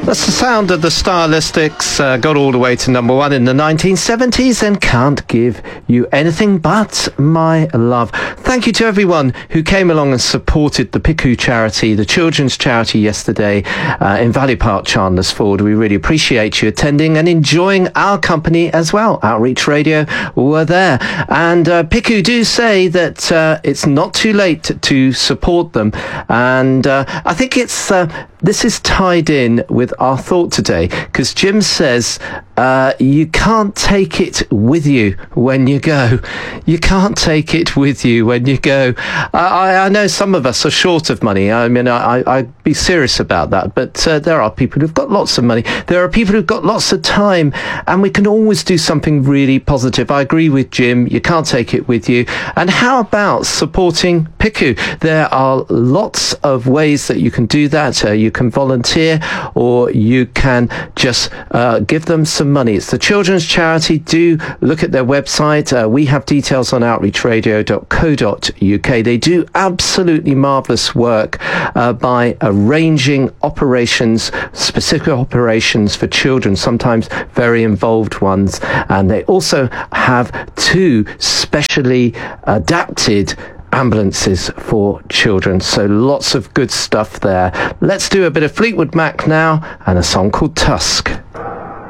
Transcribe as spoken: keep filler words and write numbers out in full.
That's the sound of the Stylistics. Uh, got all the way to number one in the nineteen seventies and Can't Give You Anything But My Love. Thank you to everyone who came along and supported the P I C U charity, the children's charity yesterday uh, in Valley Park, Chandler's Ford. We really appreciate you attending and enjoying our company as well. Outreach Radio were there. And uh, P I C U do say that uh, it's not too late to support them. And uh, I think it's uh, this is tied in with our thought today, because Jim says uh, you can't take it with you when you go. You can't take it with you when you go. I, I know some of us are short of money. I mean, I, I'd be serious about that. But uh, there are people who've got lots of money. There are people who've got lots of time, and we can always do something really positive. I agree with Jim. You can't take it with you. And how about supporting P I C U? There are lots of ways that you can do that. Uh, you can volunteer, or you can just uh, give them some money. It's the children's charity. Do look at their website. Uh, we have details on outreach radio dot co dot uk. They do absolutely marvellous work uh, by arranging operations, specific operations for children, sometimes very involved ones. And they also have two specially adapted ambulances for children. So lots of good stuff there. Let's do a bit of Fleetwood Mac now and a song called Tusk.